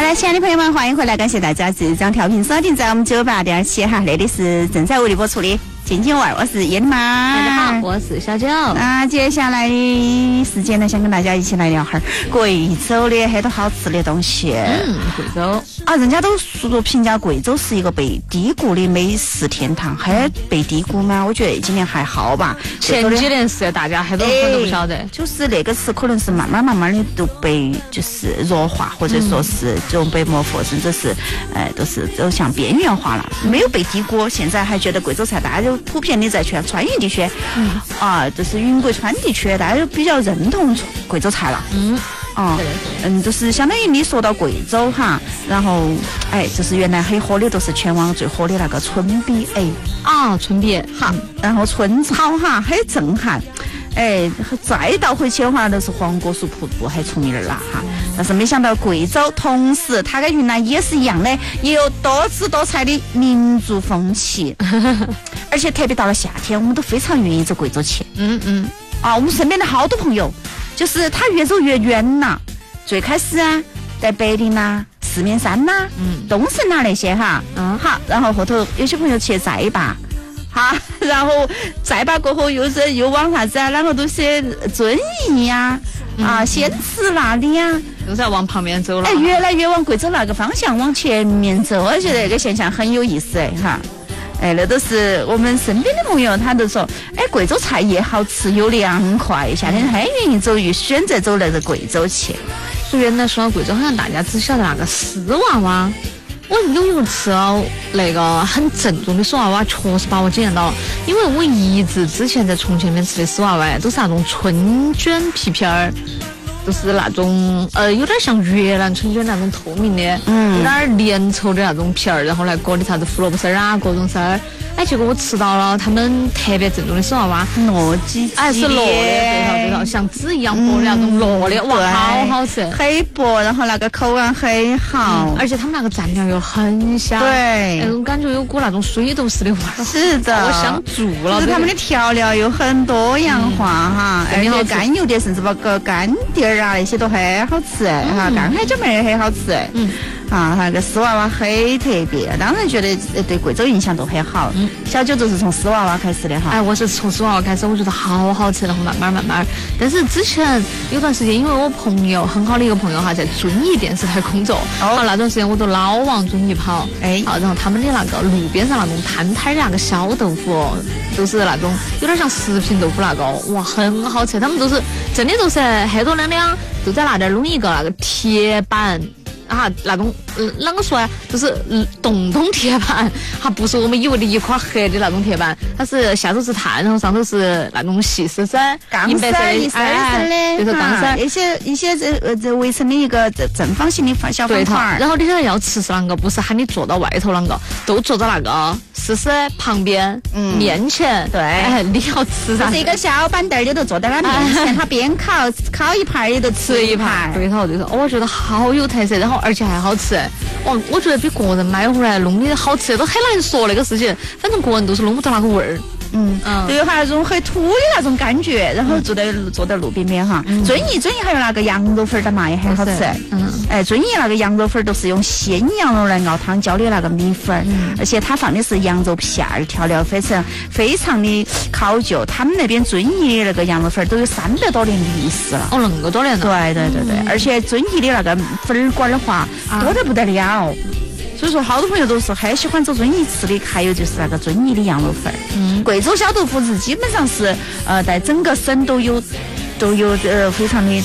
来，亲爱的朋友们，欢迎回来，感谢大家这张调频锁定在我们98.7哈，那里是正在为你播出的静静味，我是燕妈。 大家好，我是小九。 那接下来的时间呢，想跟大家一起来聊哈贵州的很多好吃的东西。 贵州啊，人家都说评价贵州是一个被低估的美食天堂，还被低估吗？我觉得今年还好吧。 前几年是大家很多人都不晓得， 就是那个词可能是慢慢的都被就是弱化，或者说是这种被模糊，甚至是都是走向边缘化了，没有被低估。现在还觉得贵州菜，大家就普遍的在全川渝地区，就是云贵川地区，大家就比较认同贵州菜了。就是相当于你说到贵州哈，然后就是原来很火的都是全网最火的那个春笔春笔好，然后春草哈很震撼。再倒回去的话，都是黄果树瀑布很出名的啦哈。但是没想到贵州同时它跟云南也是一样的，也有多姿多彩的民族风情，而且特别到了夏天，我们都非常愿意走贵州去。我们身边的好多朋友，就是他越走越远了。最开始在北陵啦、四面山啦、东胜啦那些哈，好，然后后头有些朋友去再坝。然后再把过后又往啥子然后都是遵义呀、仙池那里呀， 都在往旁边走了。 越来越往贵州那个方向往前面走，我觉得这个现象很有意思哈。那都是我们身边的朋友，他都说，贵州菜也好吃又凉快，夏天很愿意选择走那个贵州去。 所以原来说到贵州，好像大家只晓得那个丝娃娃。我有一次那个很正宗的丝娃娃，确实把我惊艳到了。因为我一直之前在重庆那边吃的丝娃娃，都是那种春卷皮片儿，都是那种有点像越南春卷那种透明的，有点粘稠的那种皮儿，然后来裹的啥子胡萝卜丝儿各种丝儿。结果我吃到了他们特别正宗的丝娃娃， 糯叽叽是糯的，对头，像纸一样薄的那种糯的，哇，好好吃， 很薄，然后那个口感很好， 而且他们那个蘸料又很香， 对， 那种感觉有股那种水豆丝的味儿， 是的， 我香住了。 就是他们的调料有很多样化哈，而且干油的甚至包括干碟儿那些都很好吃哈，干海椒面也很好吃，那个丝娃娃很特别，当然觉得对贵州印象都很好。小九就是从丝娃娃开始的哈。 我是从丝娃娃开始，我觉得好好吃，然后慢慢。但是之前有段时间，因为我朋友很好的一个朋友哈，在遵义电视台工作，那段时间我都老往遵义跑，然后他们的那个路边上那种摊摊的那个小豆腐，都是那种有点像食品豆腐那个，哇，很好吃。他们都是真的都是很多人都在那点弄一个那个铁板。那种啷个说就是洞铁板，它不是我们以为的一块黑的那种铁板，它是下头是炭，然后上头是那种细丝丝钢丝一丝的， 就是钢丝，一些这围成的一个正方形的小方块。 然后你现在要吃是啷个？不是喊你坐到外头啷个，都坐到那个丝旁边，面前。 对， 你要吃啥？ 是一个小板凳里头坐在他面前，他边烤一盘里头吃一盘。 对头，我觉得好有特色，然后而且还好吃。我觉得比个人买回来弄的好吃都很难说那个事情，反正个人都是弄不到那个味儿。 对，还有那种很土的那种感觉，然后坐在路边哈。遵义还有那个羊肉粉的嘛，也很好吃。遵义那个羊肉粉都是用鲜羊肉来熬汤浇的那个米粉，而且它放的是羊肉片儿，调料非常的考究。他们那边遵义的那个羊肉粉都有300多年的历史了。 那么多年了。 对，而且遵义的那个粉馆的话多得不得了。所以说，好多朋友都是很喜欢走遵义吃的，还有就是那个遵义的羊肉粉。贵州小豆腐是基本上是在整个省都有非常的